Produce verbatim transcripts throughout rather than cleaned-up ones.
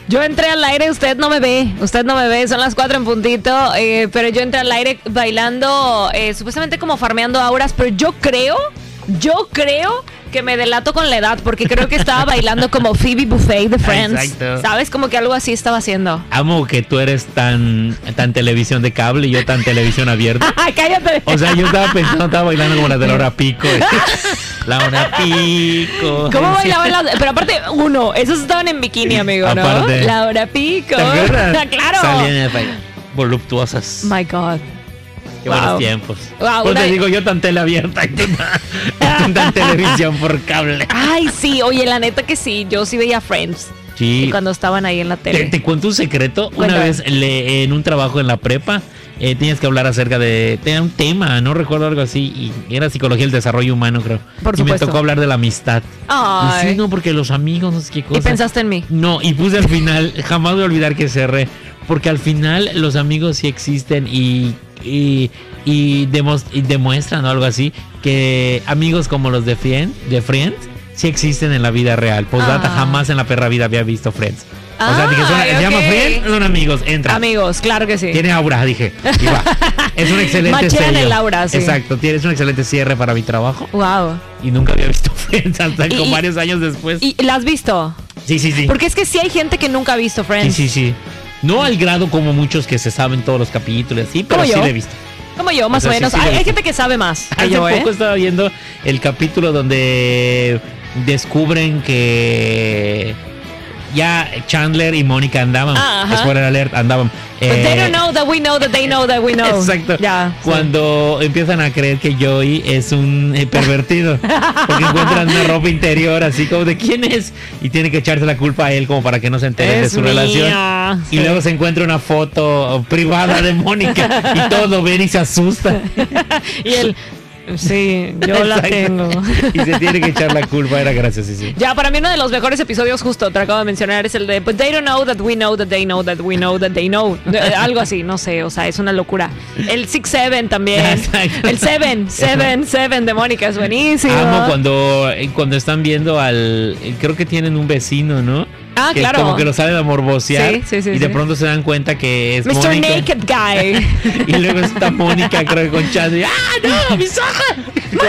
Yo entré al aire, usted no me ve, usted no me ve, son las cuatro en puntito, eh, pero yo entré al aire bailando, eh, supuestamente como farmeando auras, pero yo creo, yo creo que me delato con la edad, porque creo que estaba bailando como Phoebe Buffay de Friends. Exacto. ¿Sabes? Como que algo así estaba haciendo. Amo que tú eres tan, tan televisión de cable y yo tan televisión abierta. ¡Cállate! O sea, yo estaba pensando, estaba bailando como la de Laura Pico. Laura Pico. ¿Cómo bailaban las...? Pero aparte, uno, esos estaban en bikini, amigo, ¿no? Aparte. Laura Pico. ¿Te acuerdas? ¡Claro! Salían voluptuosas. My God. Qué Wow. buenos tiempos. Wow, Pues una... te digo, yo tan tele abierta y tú tan, tan televisión por cable. Ay, sí, oye, la neta que sí, yo sí veía Friends. Sí. Cuando estaban ahí en la tele. Te, te cuento un secreto. Cuéntame. Una vez le, en un trabajo en la prepa, eh, tenías que hablar acerca de, de un tema, no recuerdo algo así, y era psicología del desarrollo humano, creo. Por y supuesto. me tocó hablar de la amistad. Ay. Y sí, no, porque los amigos, no sé qué cosa. ¿Y pensaste en mí? No, y puse al final, jamás voy a olvidar que cerré, porque al final los amigos sí existen y... y Y, demos, y demuestran o algo así que amigos como los de Friends, de Friends sí existen en la vida real. Postdata, Ah. jamás en la perra vida había visto Friends. O sea, Ah, dije, son- se ok. llama Friends, son amigos, entra. Amigos, claro que sí. Tiene aura, dije. Y va. Es un excelente Machean sello. el aura, sí. Exacto, tienes un excelente cierre para mi trabajo. Wow. Y nunca había visto Friends hasta Y- con y- varios años después. ¿Y la has visto? sí, sí, sí. Porque es que sí hay gente que nunca ha visto Sí, Friends. sí, sí. No al grado como muchos que se saben todos los capítulos, sí, pero Como sí yo. lo he visto. Como yo, más O sea, o sí, menos. sí lo he hay, hay visto. gente que sabe más que Hace yo, poco ¿eh? estaba viendo el capítulo donde descubren que ya Chandler y Mónica andaban. Ah, ajá. Spoiler alert, andaban. But Eh, they don't know that we know that they know that we know. Exacto. Ya. sí. Cuando empiezan a creer que Joey es un eh, pervertido. Porque encuentran una ropa interior así como de quién es. Y tiene que echarse la culpa a él como para que no se enteren de Es su mía. relación. Y Sí. luego se encuentra una foto privada de Mónica. Y todos lo ven y se asustan. Y él, sí, yo la Exacto. tengo. Y se tiene que echar la culpa. Era graciosísimo. Ya, para mí uno de los mejores episodios, justo te lo acabo de mencionar, es el de But they don't know that we know that they know that we know that they know. Eh, Algo así, no sé, o sea, es una locura. El six seven también. Exacto. El seven, seven, seven de Mónica es buenísimo. Amo cuando, eh, cuando están viendo al... eh, Creo que tienen un vecino, ¿no? Ah, que claro. como que lo salen a morbosear. Sí, sí, sí, y de sí. pronto se dan cuenta que es mister Mónica. Naked Guy. Y luego está Mónica, creo que con Chandler. y, ¡ah, no! ¡Mis ojos!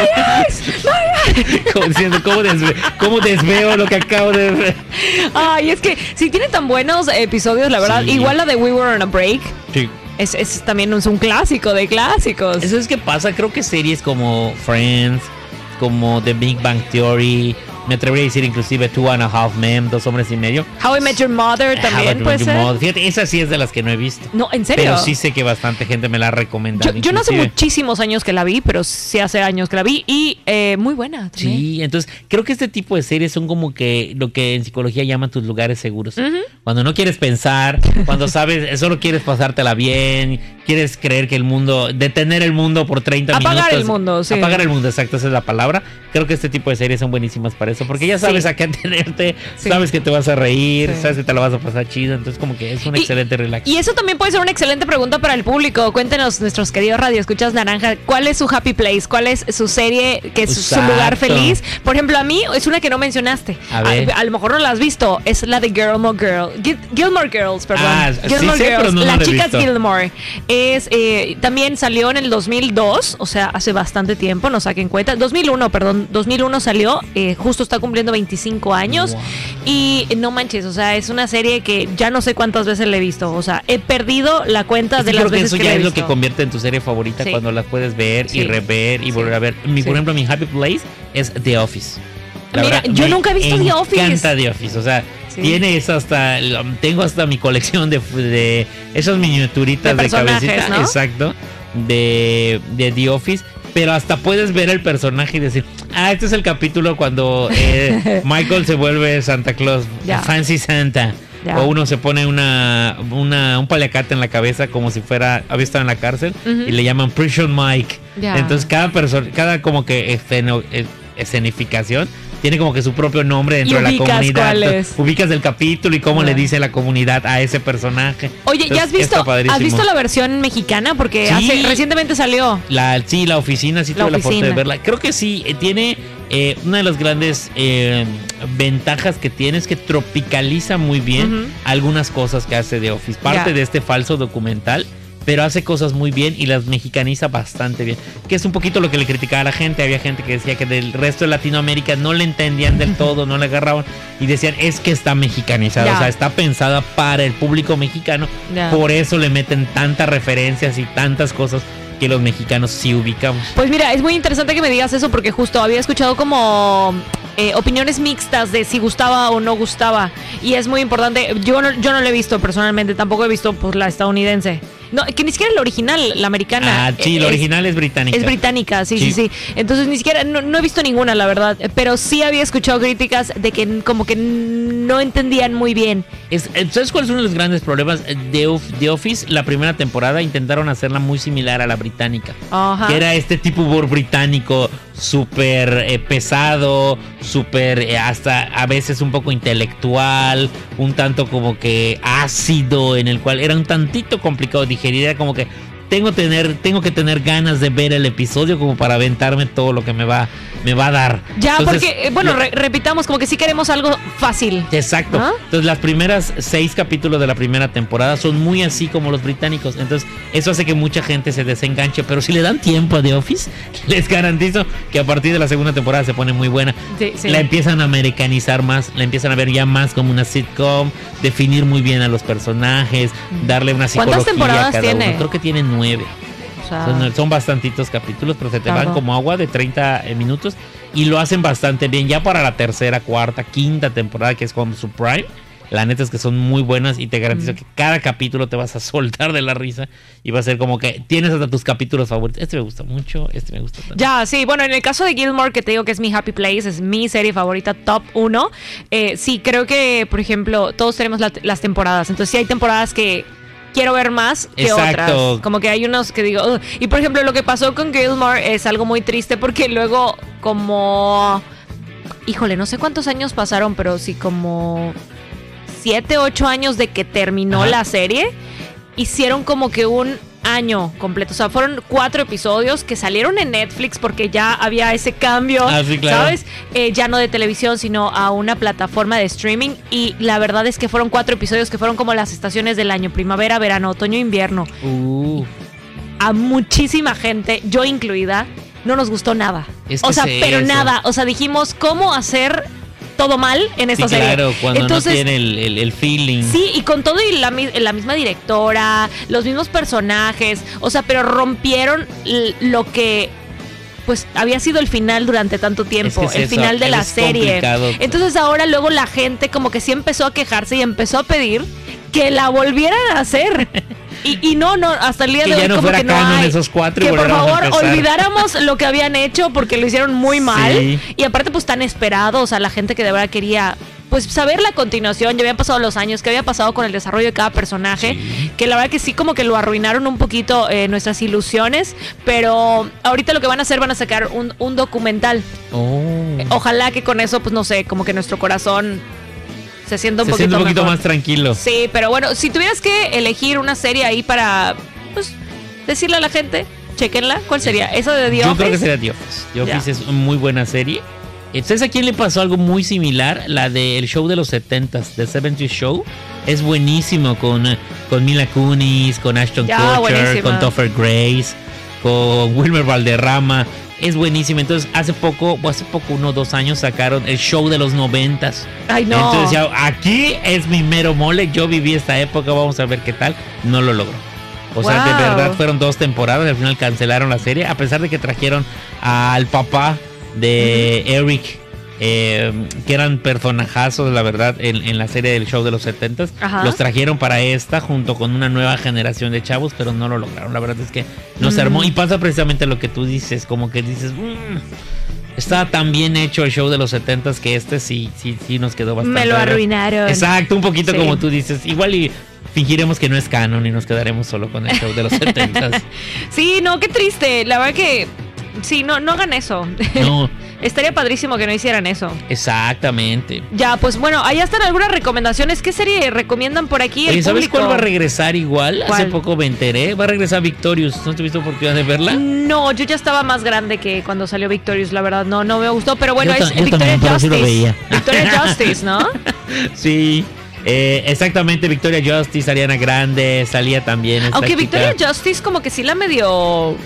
Como diciendo, ¿cómo, desve- ¿cómo desveo lo que acabo de ver? Ay, es que si tiene tan buenos episodios, la verdad. Sí. Igual la de We Were on a Break. Sí. Es, es también es un clásico de clásicos. Eso es que pasa, creo que series como Friends, como The Big Bang Theory, me atrevería a decir inclusive Two and a Half Men, Dos Hombres y Medio. How I Met Your Mother How I también Met puede Your ser. Mother. Fíjate, esa sí es de las que no he visto. No, ¿en serio? Pero sí sé que bastante gente me la ha recomendado. Yo, yo no hace inclusive. muchísimos años que la vi, pero sí hace años que la vi y eh, muy buena. también. Sí, entonces creo que este tipo de series son como que lo que en psicología llaman tus lugares seguros. Ujú. Cuando no quieres pensar, cuando sabes, solo quieres pasártela bien, quieres creer que el mundo, detener el mundo por treinta minutos. Apagar el mundo, sí. Apagar el mundo, exacto, esa es la palabra. Creo que este tipo de series son buenísimas para eso, porque ya sabes Sí. a qué atenerte, Sí. sabes que te vas a reír, Sí. sabes que te la vas a pasar chido, entonces como que es un Y- excelente relax. Y eso también puede ser una excelente pregunta para el público. Cuéntenos, nuestros queridos radioescuchas naranja, ¿cuál es su happy place? ¿Cuál es su serie que es su Exacto. lugar feliz? Por ejemplo, a mí es una que no mencionaste. A ver. A, a lo mejor no la has visto. Es la de Gilmore Girls. Gil- Gilmore Girls, perdón. Ah, sí Gilmore sé, pero no Las la he chicas visto. Gilmore. Es, eh, también salió en el dos mil dos, o sea, hace bastante tiempo, no saquen cuenta. dos mil uno, perdón. dos mil uno salió, eh, justo está cumpliendo veinticinco años. Wow. Y no manches, o sea, es una serie que ya no sé cuántas veces la he visto. O sea, he perdido la cuenta Es de que las creo que veces eso que ya la he es lo visto. que convierte en tu serie favorita Sí. cuando la puedes ver Sí. y rever y Sí. volver a ver. Mi, Sí. Por ejemplo, mi happy place es The Office. La Mira, verdad, yo me nunca he visto The Office. Me encanta The Office, o sea, Sí. tiene eso hasta, tengo hasta mi colección de, de esas miniaturitas De de, personajes, cabecita, ¿no? exacto, de, de The Office. Pero hasta puedes ver el personaje y decir, ah, este es el capítulo cuando eh, Michael se vuelve Santa Claus, Ya. Fancy Santa. Ya. O uno se pone una, una un paliacate en la cabeza como si fuera, había estado en la cárcel, Ujú. y le llaman Prison Mike. Ya. Entonces cada persona, cada como que esceno- eh, escenificación tiene como que su propio nombre dentro Y de la ubicas comunidad. cuál Entonces, es. ubicas el capítulo y cómo Ya. le dice la comunidad a ese personaje. Oye, ¿ya has Entonces, visto, está padrísimo. has visto la versión mexicana? Porque Sí. hace, recientemente salió. La, sí, la oficina, sí La tuve la fortuna de oficina. verla. Creo que sí, eh, tiene eh, una de las grandes eh, ventajas que tiene es que tropicaliza muy bien uh-huh. algunas cosas que hace The Office. Parte yeah. de este falso documental, pero hace cosas muy bien y las mexicaniza bastante bien. Que es un poquito lo que le criticaba a la gente. Había gente que decía que del resto de Latinoamérica no le entendían del todo, no le agarraban. Y decían, es que está mexicanizada. Yeah. O sea, está pensada para el público mexicano. Yeah. Por eso le meten tantas referencias y tantas cosas que los mexicanos sí ubicamos. Pues mira, es muy interesante que me digas eso porque justo había escuchado como eh, opiniones mixtas de si gustaba o no gustaba. Y es muy importante. Yo no, yo no lo he visto personalmente. Tampoco he visto pues la estadounidense. No, que ni siquiera la original, la americana. Ah, sí, la original es, es británica. Es británica, sí, sí, sí, sí. Entonces ni siquiera, no, no he visto ninguna, la verdad. Pero sí había escuchado críticas de que como que no entendían muy bien. Es, ¿Sabes cuál es uno de los grandes problemas? De The Office, la primera temporada, intentaron hacerla muy similar a la británica. Ajá. Que era este tipo humor británico, súper eh, pesado, súper eh, hasta a veces un poco intelectual, un tanto como que ácido, en el cual era un tantito complicado de digerir. Era como que tengo, tener, tengo que tener ganas de ver el episodio como para aventarme todo lo que me va, me va a dar. Ya, entonces, porque, bueno, lo, re, repitamos, como que sí queremos algo fácil. Exacto. ¿Ah? Entonces, las primeras seis capítulos de la primera temporada son muy así como los británicos. Entonces, eso hace que mucha gente se desenganche. Pero si le dan tiempo a The Office, les garantizo que a partir de la segunda temporada se pone muy buena. Sí, sí. La empiezan a americanizar más, la empiezan a ver ya más como una sitcom, definir muy bien a los personajes, darle una psicología ¿Cuántas temporadas a cada tiene? uno. Creo que tiene nueve. O sea, son, son bastantitos capítulos, pero se te claro. van como agua de treinta minutos y lo hacen bastante bien. Ya para la tercera, cuarta, quinta temporada, que es como su prime, la neta es que son muy buenas y te garantizo mm. que cada capítulo te vas a soltar de la risa y va a ser como que tienes hasta tus capítulos favoritos. Este me gusta mucho, este me gusta tanto. Ya, sí, bueno, en el caso de Gilmore, que te digo que es mi Happy Place, es mi serie favorita, top uno. Eh, sí, creo que, por ejemplo, todos tenemos la, las temporadas. Entonces sí hay temporadas que quiero ver más que Exacto. otras. Como que hay unos que digo... Uh. Y por ejemplo, lo que pasó con Gilmore es algo muy triste porque luego como... Híjole, no sé cuántos años pasaron, pero sí como... siete, ocho años de que terminó Ajá. la serie, hicieron como que un año completo. O sea, fueron cuatro episodios que salieron en Netflix porque ya había ese cambio, ah, sí, claro. ¿sabes? Eh, ya no de televisión, sino a una plataforma de streaming. Y la verdad es que fueron cuatro episodios que fueron como las estaciones del año: primavera, verano, otoño, invierno. Uh. A muchísima gente, yo incluida, no nos gustó nada. Es que o sea, es pero eso. nada. O sea, dijimos, ¿cómo hacer todo mal en esta sí, serie? Claro, cuando Entonces, no tiene el, el, el feeling. Sí, y con todo y la, la misma directora, los mismos personajes, o sea, pero rompieron lo que pues había sido el final durante tanto tiempo, es que es el eso, final de la serie. Entonces ahora luego la gente como que sí empezó a quejarse y empezó a pedir que la volvieran a hacer. Y, y no, no, hasta el día que de hoy ya no como fuera que no canon hay. Esos cuatro que por favor olvidáramos lo que habían hecho porque lo hicieron muy mal. Sí. Y aparte pues tan esperado, o sea, la gente que de verdad quería pues saber la continuación, ya habían pasado los años, qué había pasado con el desarrollo de cada personaje, sí. que la verdad que sí como que lo arruinaron un poquito eh, nuestras ilusiones, pero ahorita lo que van a hacer, van a sacar un, un documental. Oh. Ojalá que con eso, pues no sé, como que nuestro corazón se sienta un se poquito, siente un poquito mejor. más tranquilo. Sí, pero bueno, si tuvieras que elegir una serie ahí para, pues, decirle a la gente, chequenla, ¿cuál sería? ¿Esa de The Yo Office? creo que sería The Office. The Office Ya. es una muy buena serie. ¿Sabes a quién le pasó algo muy similar? La del show de los setentas, The seventies Show. Es buenísimo con, con Mila Kunis, con Ashton Ya, Kutcher, buenísima. con Topher Grace, con Wilmer Valderrama. Es buenísimo. Entonces, hace poco, o hace poco, uno o dos años, sacaron el show de los noventas. Ay, no. Entonces, ya, aquí es mi mero mole. Yo viví esta época, vamos a ver qué tal. No lo logró. O wow. sea, de verdad, fueron dos temporadas. Al final cancelaron la serie, a pesar de que trajeron al papá de uh-huh. Eric, eh, que eran personajazos, la verdad, en, en la serie del show de los setentas. Ajá. Los trajeron para esta junto con una nueva generación de chavos, pero no lo lograron. La verdad es que no uh-huh. se armó. Y pasa precisamente lo que tú dices, como que dices, mmm, estaba tan bien hecho el show de los setentas que este sí, sí, sí nos quedó bastante. Me lo arruinaron. Exacto, un poquito sí. como tú dices. Igual y fingiremos que no es canon y nos quedaremos solo con el show de los setentas. Sí, no, qué triste. La verdad que sí, no, no hagan eso. No. Estaría padrísimo que no hicieran eso. Exactamente. Ya, pues bueno, allá están algunas recomendaciones. ¿Qué serie recomiendan por aquí? Oye, el ¿sabes público? cuál va a regresar igual? ¿Cuál? Hace poco me enteré. Va a regresar Victorious. ¿No tuviste oportunidad de verla? No, yo ya estaba más grande que cuando salió Victorious, la verdad. No, no me gustó. Pero bueno, Yo es ta- yo Victoria también, pero sí Justice. lo veía. Victoria Justice, ¿no? Sí. Eh, exactamente, Victoria Justice, Ariana Grande, salía también esta Aunque chica. Victoria Justice como que sí la medio...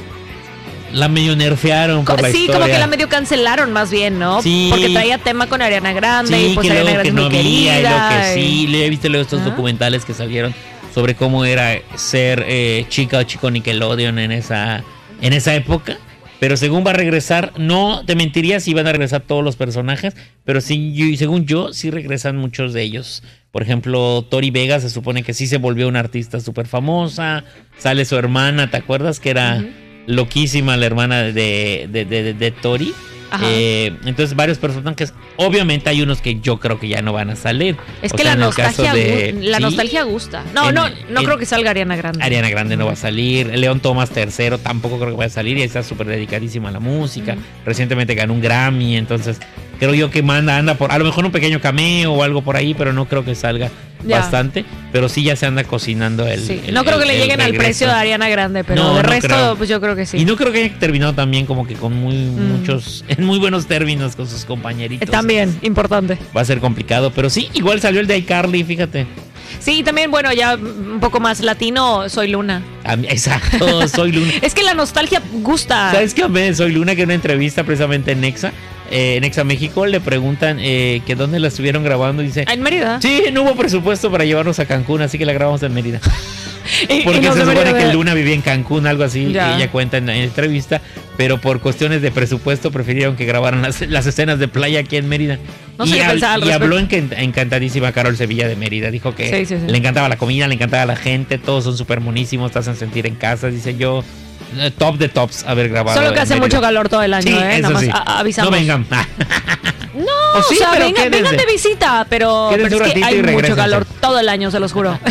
La medio nerfearon por Co- la sí, historia. como que la medio cancelaron más bien, ¿no? Sí. Porque traía tema con Ariana Grande Sí, y pues que Ariana luego Grande que es no muy había y querida. lo que y- sí. Le he visto luego estos Ah. documentales que salieron sobre cómo era ser eh, chica o chico Nickelodeon en esa, en esa época. Pero según va a regresar, no te mentiría si van a regresar todos los personajes, pero sí, yo- según yo, sí regresan muchos de ellos. Por ejemplo, Tori Vega se supone que sí se volvió una artista súper famosa. Sale su hermana, ¿te acuerdas? Que era Ujú. loquísima la hermana de, de, de, de- de Tori. Ajá. Eh, entonces varios personajes, obviamente hay unos que yo creo que ya no van a salir. Es O que sea, la en el caso nostalgia, de- gu- la sí, nostalgia gusta. No, En- no, no en- creo que salga Ariana Grande. Ariana Grande no va a salir, León Thomas tercero tampoco creo que vaya a salir y está súper dedicadísima a la música. Ujú. Recientemente ganó un Grammy, entonces creo yo que manda, anda por, a lo mejor un pequeño cameo o algo por ahí, pero no creo que salga Ya. bastante. Pero sí ya se anda cocinando el. Sí, el- no creo que el- le el lleguen al regreso. precio de Ariana Grande, pero No, de no resto, creo. pues yo creo que sí. Y no creo que haya terminado también como que con muy Mm. muchos, en muy buenos términos con sus Eh, compañeritos. También, importante. Va a ser complicado, pero sí, igual salió el de iCarly, fíjate. Sí, también, bueno, ya un poco más latino, Soy Luna. A mí- exacto, Soy Luna. Es que la nostalgia gusta. ¿Sabes qué amé de Soy Luna? Que en una entrevista precisamente en Nexa, eh, en Nexa México, le preguntan eh, que dónde la estuvieron grabando y dice, En Mérida. sí, no hubo presupuesto para llevarnos a Cancún, así que la grabamos en Mérida. Y- y Porque nos se debería supone que de- Luna vivía en Cancún, algo así, Ya. que ella cuenta en la entrevista, pero por cuestiones de presupuesto prefirieron que grabaran las, las escenas de playa aquí en Mérida. No sé y qué hab- pensar al y habló respecto. encan- encantadísima Carol Sevilla de Mérida, dijo que Sí, sí, sí. le encantaba la comida, le encantaba la gente, todos son súper monísimos, te hacen sentir en casa, dice yo, eh, top de tops haber grabado. Solo que en hace Mérida. mucho calor todo el año, Sí, ¿eh? eso Nada más sí. a- avisamos. No vengan. No, O sí, o sea, pero venga- quédense. vengan de visita, pero, Quédense pero un es que ratito hay y mucho regrésense. calor todo el año, se los juro.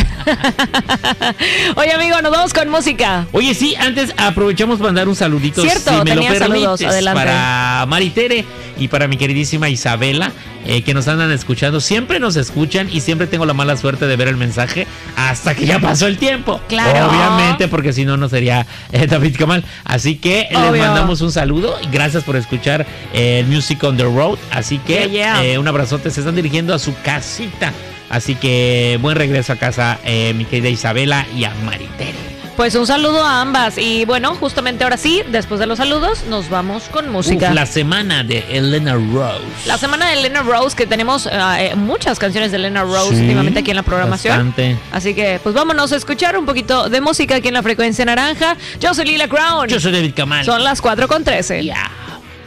Oye, amigo, nos vamos con música. Oye, sí, antes aprovechamos para mandar un saludito, Cierto, si me lo tenía permites, saludos, adelante. para Maritere y para mi queridísima Isabela, eh, que nos andan escuchando. Siempre nos escuchan y siempre tengo la mala suerte de ver el mensaje hasta que ya pasó el tiempo. Claro. Obviamente, porque si no, no sería eh, David Kamal. Así que Obvio. les mandamos un saludo y gracias por escuchar eh, el Music on the Road. Así que Yeah, yeah. eh, un abrazote, se están dirigiendo a su casita. Así que buen regreso a casa, eh, mi querida Isabela y a Maritere. Pues un saludo a ambas. Y bueno, justamente ahora sí, después de los saludos, nos vamos con música. Uf, la semana de Elena Rose. La semana de Elena Rose, que tenemos eh, eh, muchas canciones de Elena Rose Sí, últimamente aquí en la programación. bastante. Así que, pues vámonos a escuchar un poquito de música aquí en la frecuencia naranja. Yo soy Lila Crown. Yo soy David Kamal. Son las cuatro con trece. Ya.